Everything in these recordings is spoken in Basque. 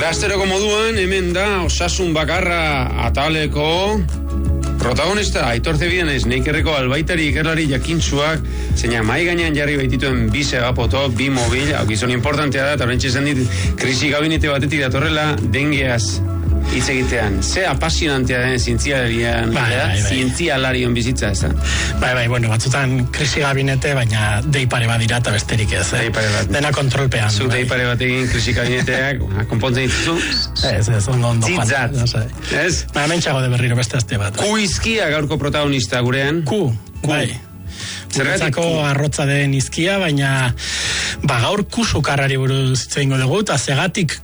Asteroko moduan, hemen da Osasun Bakarra ataleko protagonista, Aitor Zebidenez, Neikerreko albaitari ikerlari jakintsuak, zeina mai gainean jarri baitituen bi segapoto, bi mobil, hau gizon importantea da, eta horrentxe esan dit, krisi gabinete batetik datorrela, dengeaz hitz egitean. Ze apasionantea den zientzialarian, zientzialarion bizitza ez da? Bueno, batzutan krisi gabinete, baina deipare bat dira eta besterik ez. Dena kontrolpean. Zu deipare bat egin krisi gabineteak, konpontzen dituzu? Ez, ondo. Zitzat. Ez? Hemen txago de berriro beste azte bat. Izkia gaurko protagonista gurean. Bai. Zergatzako arrotza den izkia, baina gaur sukarrari buruz zeingo dugu, eta zegatik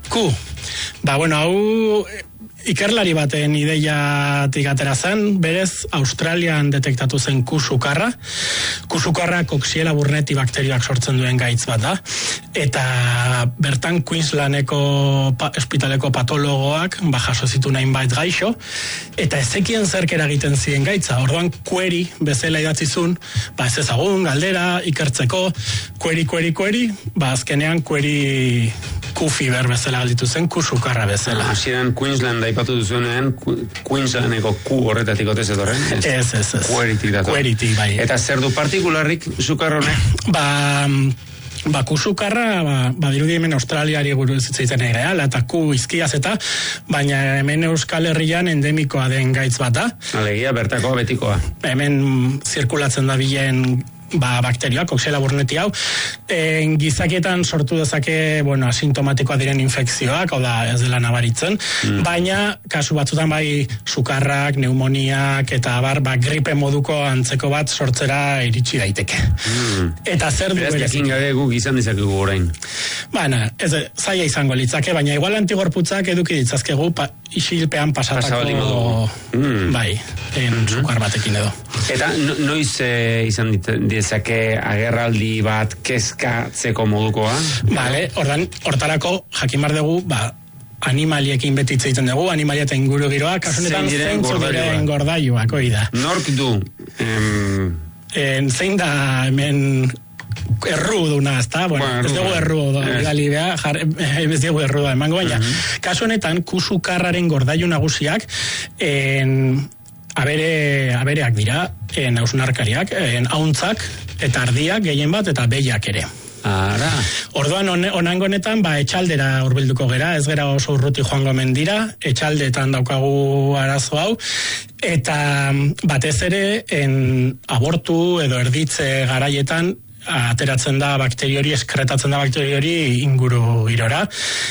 hau ikerlari baten ideiatik atera zen, berez Australian detektatu zen sukarra. Sukarra Coxiella burnetii bakterioak sortzen duen gaitz bat da, eta bertan Queenslandeko ospitaleko patologoak jaso zituen hainbait gaixo, eta ezekien zerk eragiten ziren gaitza. Orduan query bezala idatzizun, ez ezagun, galdera, ikertzeko, query, azkenean query Q-fever bezala galditu zen, sukarra bezala. Hasieran Queensland daipatu duzuenean, Queenslandeko Q horretatik otez etorren? Ez. Querytik dator. Querytik, bai. Eta zer du partikularrik sukar honek? Sukarra, dirudi hemen Australiari buruz hitzaiten egeala, eta izkiaz eta, baina hemen Euskal Herrian endemikoa den gaitz bat da. Alegia, bertakoa, betikoa. Hemen zirkulatzen da bilen bakterioak, Coxiella burnetii hau, gizakietan sortu dezake, asintomatikoa diren infekzioak, hau da ez dela nabaritzen, baina kasu batzutan sukarrak, neumoniak, eta gripe moduko antzeko bat sortzera iritsi daiteke. Eta zer du beraz, jakin gabe guk izan dizakegu orain. Ez zaila izango litzake, baina igual antigorputzak eduki ditzazkegu isilpean pasatako sukar batekin edo. Eta noiz izan dezake agerraldi bat kezkatzeko modukoa? Hortarako jakin bar dugu, animaliekin beti hitz egiten dugu, animalia eta inguru giroa, kasunetan zeintzu diren gordailuak, hori da. Nork du? Zein da hemen erruduna, ezta? Ez dugu ez dugu errudua emango, baina kasu honetan, sukarraren gordailu nagusiak abereak dira, hausnarkariak, hauntzak eta ardiak gehien bat eta behiak ere. Orduan onango honetan etxaldera hurbilduko gera, ez gera oso urruti joango mendira, etxaldetan daukagu arazo hau, eta batez ere abortu edo erditze garaietan ateratzen da bakteriori, eskretatzen da bakteriori inguru girora.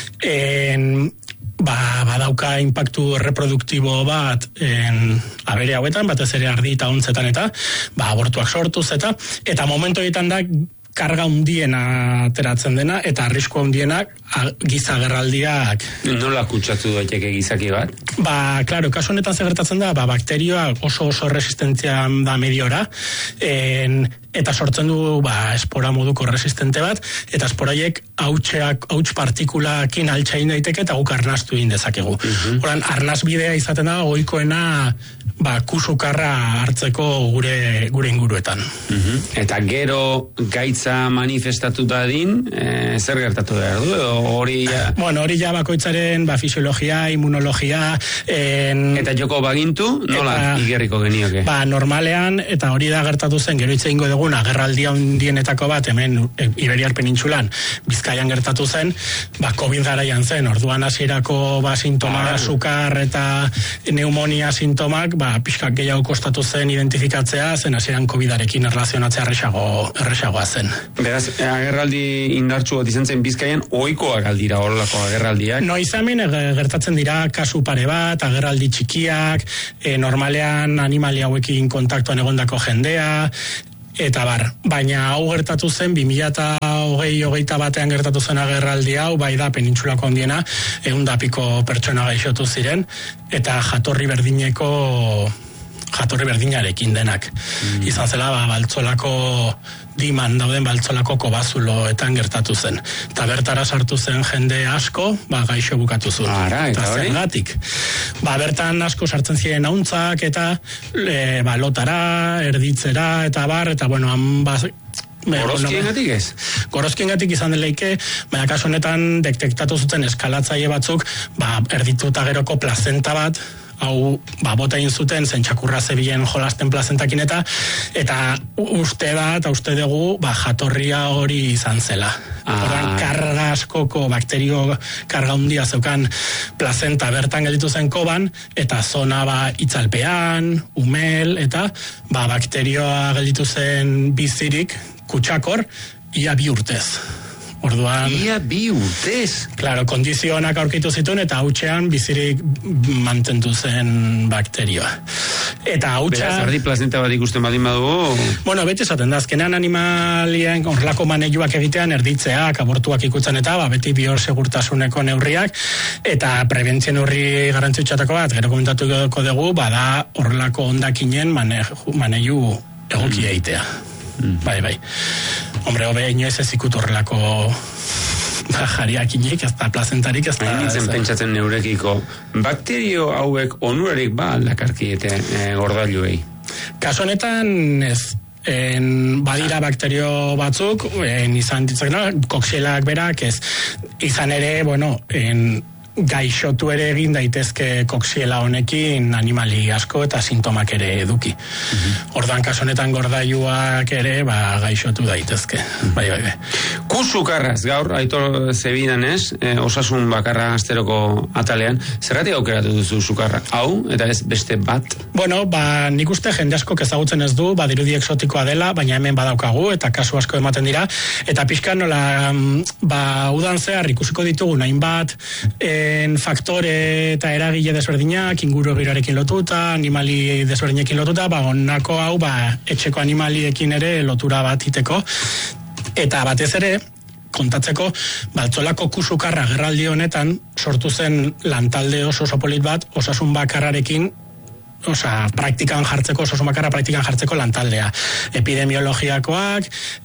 Badauka impactu reproduktibo bat abere hauetan, batez ere ardi eta hontzetan eta abortuak sortuz eta momentu egiten da karga hundiena ateratzen dena, eta arrisko hundienak gizagerraldiak. Nola kutsatu daiteke gizaki bat? Klaro, kasu honetan gertatzen da, bakterioak oso resistentzia da mediora, eta sortzen du espora moduko resistente bat, eta esporaiek hauts partikulakin altxain daiteke eta guk arnastu egin dezakegu. Horan, arnaz bidea izaten da, goikoena sukarra hartzeko gure inguruetan. Eta gero gaitza manifestatu dadin, zer gertatu behar du? Hori bakoitzaren fisiologia, immunologia... Eta joko bagintu, nola igerriko genioke? Normalean, eta hori da gertatu zen, gero hitz egingo dugun, agerraldia hundienetako bat, hemen Iberiar penintsulan, Bizkaian gertatu zen, COVID garaian zen, orduan hasierako sintoma, sukar eta neumonia sintomak, pixkak gehiago kostatu zen identifikatzea, zen hasieran COVID-arekin erlazionatzea erresagoa zen. Beraz, agerraldi indartsu bat izan zen Bizkaian, ohikoak aldira horrelako agerraldiak? Izamen gertatzen dira kasu pare bat, agerraldi txikiak, normalean animalia hauekin kontaktuan egondako jendea, eta baina hau gertatu zen 2020-2021 batean gertatu zen agerraldi hau, da penintsulako handiena, 100 piko pertsona gaixotu ziren, eta jatorri berdinarekin denak. Izan zela, baltzolako diman dauden baltzolako kobazuloetan gertatu zen. Eta bertara sartu zen jende asko, gaixo bukatu zuen. Eta zergatik. Bertan asko sartzen ziren hauntzak, eta lotara, erditzera, eta Gorozkiengatik ez? Gorozkiengatik izan deleike, baina kasu honetan detektatu zuten eskalatzaile batzuk, erdituta geroko plazenta bat, hau, bota egin zuten, zentxakurra zebilen jolasten plazentakin eta uste dugu, jatorria hori izan zela. Horan, karga askoko, bakterio karga hundia zeukan plazenta bertan gelditu zen koban, eta zona itzalpean, umel, eta bakterioa gelditu zen bizirik, kutsakor, ia 2 urtez. Orduan, ia 2 urtez? Claro, kondizionak aurkitu zituen eta hautsean bizirik mantendu zen bakterioa. Eta hautsa... Beraz, ardi plazenta bat ikusten badin badugu... Bueno, beti esaten da, azkenean animalien horrelako maneiuak egitean erditzeak, abortuak ikutzen eta beti biosegurtasuneko neurriak, eta prebentzien neurri garrantzitsuetako bat, gero komentatuko dugu, da horrelako hondakinen maneiu egokia egitea. Bai. Hombre, hobe inoiz ez ikut horrelako jariakinik, ez da plazentarik, ez da... Nintzen pentsatzen neurekiko, bakterio hauek onurarik aldakarkiete gordailuei? Kasu honetan ez, badira bakterio batzuk, izan ditzak, koksielak berak, ez, izan ere, gaixotu ere egin daitezke koksiela honekin animali asko eta sintomak ere eduki. Orduan kasu honetan gordailuak ere gaixotu daitezke. Bai. Kusukarraz, gaur, Aitor Zebinan ez, osasun bakarra asteroko atalean, zergatik aukeratu duzu sukarra? Hau, eta ez beste bat? Bueno, nik uste jende asko ezagutzen ez du, dirudi exotikoa dela, baina hemen badaukagu, eta kasu asko ematen dira, eta pixka nola, udan zehar ikusiko ditugu hainbat faktore eta eragile desberdinak, inguru giroarekin lotuta, animali desberdinekin lotuta, onako hau, etxeko animaliekin ere lotura bat iteko. Eta batez ere, kontatzeko, Baltzolako kusukarra gerraldi honetan sortu zen lantalde oso polit bat, osasun bakarrarekin, praktikan jartzeko, osasun bakarra praktikan jartzeko lantaldea. Epidemiologiakoak,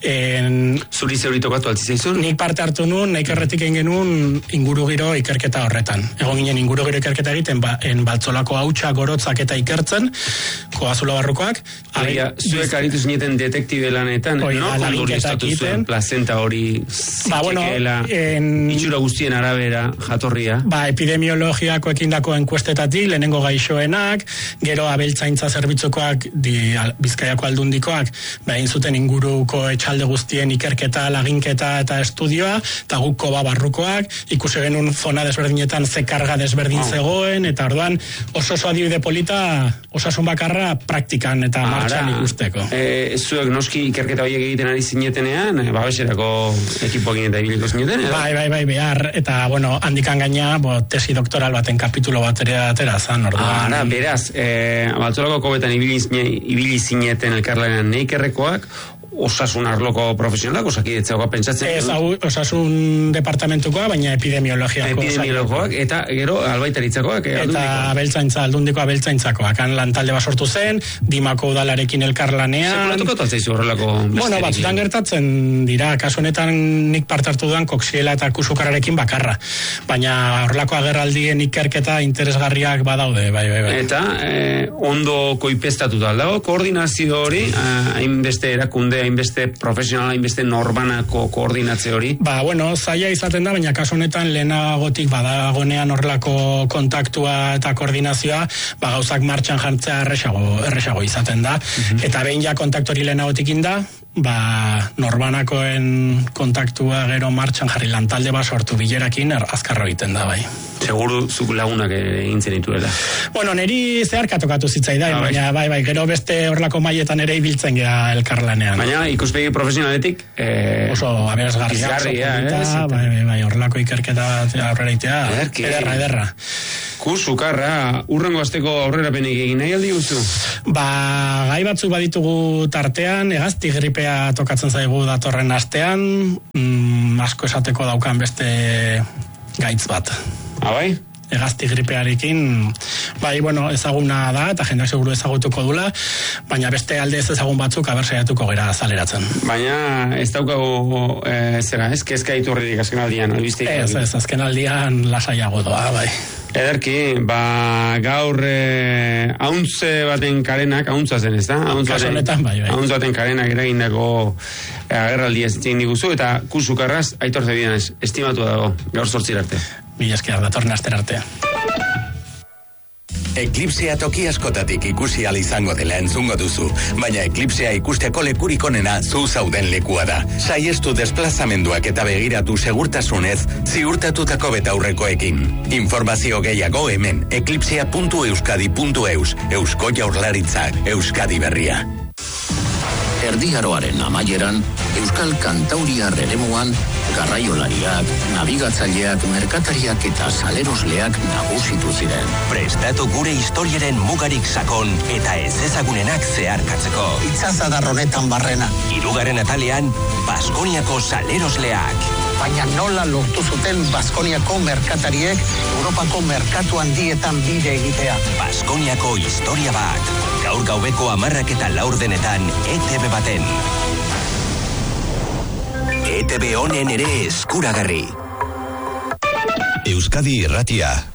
Zuri tokatu altzizaizun? Nik parte hartu nun, nahi kerretik egin genuen ingurugiro ikerketa horretan. Egon ginen ingurugiro ikerketa egiten, Baltzolako hautsa gorotzak eta ikertzen, koazulo barrukoak. Zuek aritu zineten detektibe lanetan, ondorioztatu zuen plazenta hori zikeela, itxura guztien arabera jatorria? Epidemiologiako ekindako enkuestetatik, lehenengo gaixoenak, gero abeltzaintza zerbitzukoak, Bizkaiako aldundikoak, egin zuten inguruko etxalde guztien ikerketa, laginketa eta estudioa, eta guk barrukoak, ikusi genuen zona desberdinetan ze karga desberdin zegoen, eta orduan oso adibide polita osasun bakarra praktikan eta martxan ikusteko. Zuek noski ikerketa horiek egiten ari zinetenean, babeserako ekipoekin eta ibiliko zineten, edo? Bai, behar, eta handikan gaina tesi doktoral baten kapitulo bat ere atera zan, orduan. Beraz, Baltzolako kobetan ibili zineten elkarlanean neikerrekoak, osasun arloko profesionalak, osakidetzakoa pentsatzen? Ez, osasun departamentukoa, baina epidemiologiakoak. Eta gero albaitaritzakoak? Eta aldundikoa abeltzaintzakoak. Han lantalde bat sortu zen, Dimako udalarekin elkarlanean. Sekulatuko taltzaizu horrelako besterik? Batzutan gertatzen dira, kasu honetan nik parte hartu duan koksiela eta kusukarrarekin bakarra. Baina horrelako agerraldien ikerketa interesgarriak badaude, bai. Eta ondo koipestatuta aldago, koordinazio hori, hainbeste erakunde, hainbeste profesionala, hainbeste norbanako koordinatze hori? Zaila izaten da, baina kasu honetan lehenagotik badagonean horrelako kontaktua eta koordinazioa, gauzak martxan jartzea erresago izaten da. Eta behin ja kontaktori lehenagotik inda, norbanakoen kontaktua gero martxan jarri lantalde bat sortu bilerakin azkarro egiten da, bai. Seguru zuk lagunak egintzen dituela? Neri zeharkatokatu zitzaidan, baina bai, gero beste horrelako mailetan ere ibiltzen gera elkarlanean. Baina ikuspegi profesionaletik oso aberazgarria, bai, horrelako ikerketa bat aurrera itea, ederra. Kusukarra, urrengo asteko aurrerapenik egin nahi aldi guzu? Gai batzuk baditugu tartean, hegazti gripea tokatzen zaigu datorren astean, asko esateko daukan beste gaitz bat. Bai? Hegazti gripearekin, ezaguna da, eta jendeak seguru ezagutuko dula, baina beste alde ez ezagun batzuk abersaiatuko gera azaleratzen. Baina ez daukagu kezka iturririk azkenaldian, albiste? Ez, azkenaldian lasaiago doa, bai. Ederki, gaur hauntze baten karenak, hauntza zen, ez da? Hauntz baten karenak eragindako agerraldi ez zitzen diguzu, eta kusukarraz, Aitor Zebidenez, estimatu dago, gaur 8 arte. Mila esker, datorren astera arte. Eklipsea toki askotatik ikusi ahal izango dela entzungo duzu, baina eklipsea ikusteko lekurik onena zu zauden lekua da. Saiestu desplazamenduak eta begiratu segurtasunez ziurtatutako betaurrekoekin. Informazio gehiago hemen eklipsea.euskadi.eus, Eusko Jaurlaritzak, Euskadi Berria. Erdiaroaren amaieran, Euskal Kantauriar eremuan, garraiolariak, nabigatzaileak, merkatariak eta salerosleak nagusitu ziren. Prestatu gure historiaren mugarik sakon eta ez ezagunenak zeharkatzeko. Itzazadar honetan barrena. 3. atalean, Baskoniako salerosleak. Baina nola lortu zuten Baskoniako merkatariek Europako merkatu handietan bide egitea. Baskoniako historia bat. Gaur gaubeko 10:04 ETV baten. ETV honen ere eskuragarri. Euskadi Irratia.